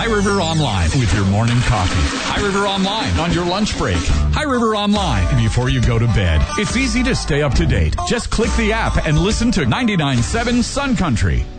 High River Online with your morning coffee. High River Online on your lunch break. High River Online before you go to bed. It's easy to stay up to date. Just click the app and listen to 99.7 Sun Country.